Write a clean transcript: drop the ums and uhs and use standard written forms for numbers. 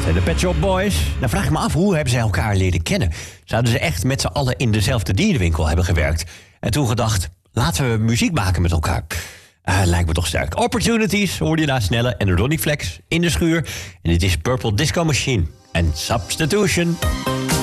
zijn de Pet Shop Boys. Nou vraag ik me af, hoe hebben zij elkaar leren kennen? Zouden ze echt met z'n allen in dezelfde dierenwinkel hebben gewerkt? En toen gedacht, laten we muziek maken met elkaar. Lijkt me toch sterk. Opportunities hoorde je daar Snelle en Ronnie Flex in de schuur. En dit is Purple Disco Machine en Substitution.